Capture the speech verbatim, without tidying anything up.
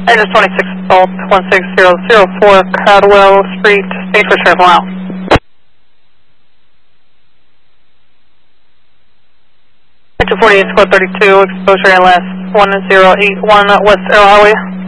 Engine twenty-six Salt, one six zero zero four Caldwell Street, state for travel out. Engine forty-eight Squad thirty-two, exposure A L S one zero eight one West Arrow Highway.